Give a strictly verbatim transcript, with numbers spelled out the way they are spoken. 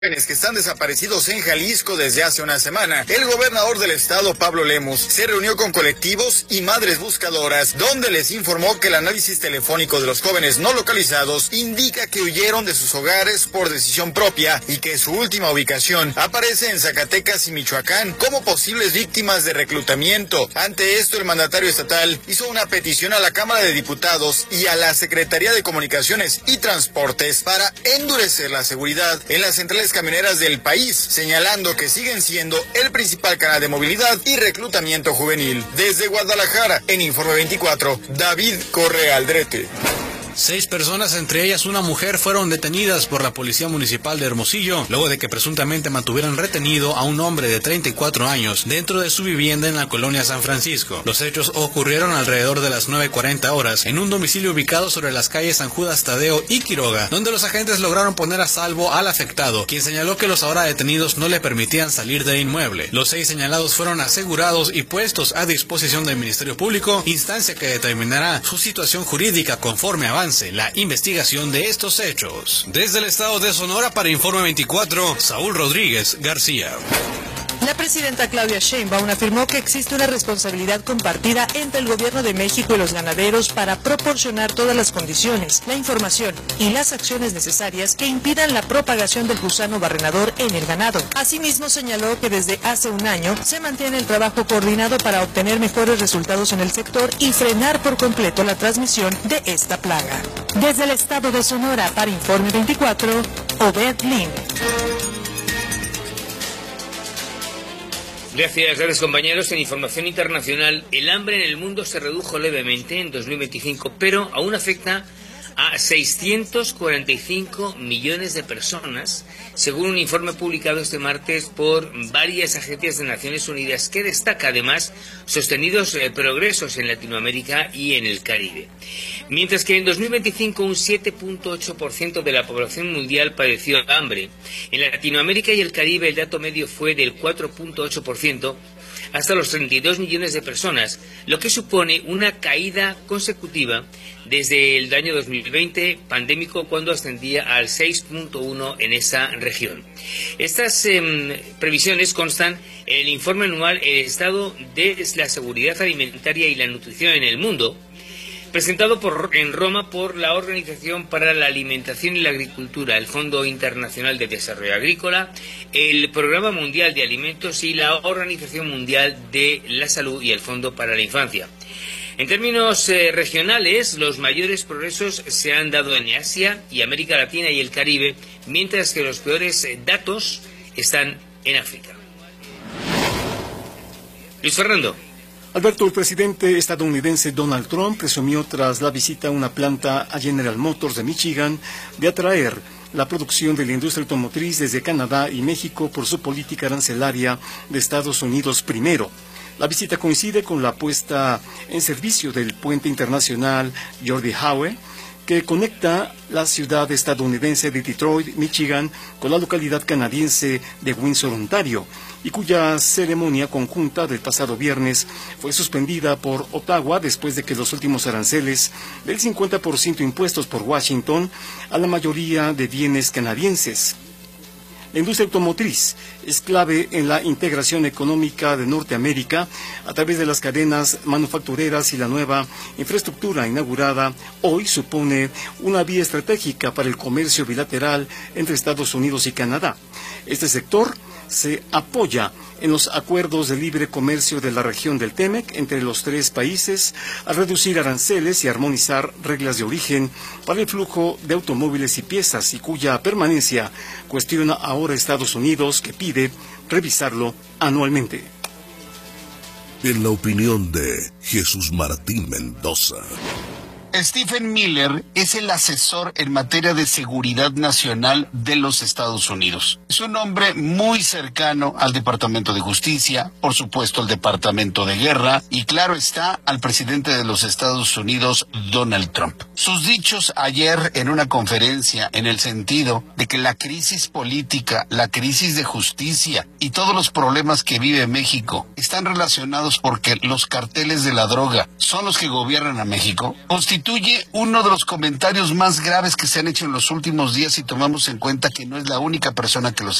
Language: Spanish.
Jóvenes que están desaparecidos en Jalisco desde hace una semana. El gobernador del estado, Pablo Lemus, se reunió con colectivos y madres buscadoras, donde les informó que el análisis telefónico de los jóvenes no localizados indica que huyeron de sus hogares por decisión propia y que su última ubicación aparece en Zacatecas y Michoacán como posibles víctimas de reclutamiento. Ante esto, el mandatario estatal hizo una petición a la Cámara de Diputados y a la Secretaría de Comunicaciones y Transportes para endurecer la seguridad en las centrales camioneras del país, señalando que siguen siendo el principal canal de movilidad y reclutamiento juvenil. Desde Guadalajara, en Informe veinticuatro, David Correa Aldrete. Seis personas, entre ellas una mujer, fueron detenidas por la Policía Municipal de Hermosillo, luego de que presuntamente mantuvieran retenido a un hombre de treinta y cuatro años dentro de su vivienda en la colonia San Francisco. Los hechos ocurrieron alrededor de las nueve cuarenta horas en un domicilio ubicado sobre las calles San Judas Tadeo y Quiroga, donde los agentes lograron poner a salvo al afectado, quien señaló que los ahora detenidos no le permitían salir del inmueble. Los seis señalados fueron asegurados y puestos a disposición del Ministerio Público, instancia que determinará su situación jurídica conforme avance la investigación de estos hechos. Desde el estado de Sonora, para Informe veinticuatro, Saúl Rodríguez García. La presidenta Claudia Sheinbaum afirmó que existe una responsabilidad compartida entre el gobierno de México y los ganaderos para proporcionar todas las condiciones, la información y las acciones necesarias que impidan la propagación del gusano barrenador en el ganado. Asimismo, señaló que desde hace un año se mantiene el trabajo coordinado para obtener mejores resultados en el sector y frenar por completo la transmisión de esta plaga. Desde el estado de Sonora, para Informe veinticuatro, Obed Lin. Gracias, gracias compañeros. En información internacional, el hambre en el mundo se redujo levemente en dos mil veinticinco, pero aún afecta a seiscientos cuarenta y cinco millones de personas, según un informe publicado este martes por varias agencias de Naciones Unidas, que destaca además sostenidos eh, progresos en Latinoamérica y en el Caribe. Mientras que en dos mil veinticinco un siete punto ocho por ciento de la población mundial padeció hambre, en Latinoamérica y el Caribe el dato medio fue del cuatro punto ocho por ciento, hasta los treinta y dos millones de personas, lo que supone una caída consecutiva desde el año dos mil veinte pandémico, cuando ascendía al seis punto uno en esa región. Estas eh, previsiones constan en el informe anual El estado de la seguridad alimentaria y la nutrición en el mundo, presentado por, en Roma por la Organización para la Alimentación y la Agricultura, el Fondo Internacional de Desarrollo Agrícola, el Programa Mundial de Alimentos y la Organización Mundial de la Salud y el Fondo para la Infancia. En términos eh, regionales, los mayores progresos se han dado en Asia y América Latina y el Caribe, mientras que los peores eh, datos están en África. Luis Fernando. Alberto, el presidente estadounidense Donald Trump presumió tras la visita a una planta a General Motors de Michigan de atraer la producción de la industria automotriz desde Canadá y México por su política arancelaria de Estados Unidos primero. La visita coincide con la puesta en servicio del puente internacional Gordie Howe, que conecta la ciudad estadounidense de Detroit, Michigan, con la localidad canadiense de Windsor, Ontario, y cuya ceremonia conjunta del pasado viernes fue suspendida por Ottawa después de que los últimos aranceles del cincuenta por ciento impuestos por Washington a la mayoría de bienes canadienses. La industria automotriz es clave en la integración económica de Norteamérica a través de las cadenas manufactureras, y la nueva infraestructura inaugurada hoy supone una vía estratégica para el comercio bilateral entre Estados Unidos y Canadá. Este sector se apoya en los acuerdos de libre comercio de la región del T M E C entre los tres países, al reducir aranceles y armonizar reglas de origen para el flujo de automóviles y piezas, y cuya permanencia cuestiona ahora Estados Unidos, que pide revisarlo anualmente. En la opinión de Jesús Martín Mendoza. Stephen Miller es el asesor en materia de seguridad nacional de los Estados Unidos. Es un hombre muy cercano al Departamento de Justicia, por supuesto al Departamento de Guerra, y claro está, al presidente de los Estados Unidos, Donald Trump. Sus dichos ayer en una conferencia, en el sentido de que la crisis política, la crisis de justicia y todos los problemas que vive México están relacionados porque los carteles de la droga son los que gobiernan a México, constituyen constituye uno de los comentarios más graves que se han hecho en los últimos días, si tomamos en cuenta que no es la única persona que los